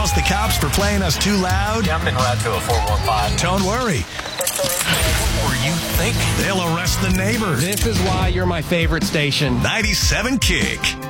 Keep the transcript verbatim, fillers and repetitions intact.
calls the cops for playing us too loud? Yeah, I'm en route to a four one five. Don't worry. Or you think? They'll arrest the neighbors. This is why you're my favorite station. ninety-seven Kick.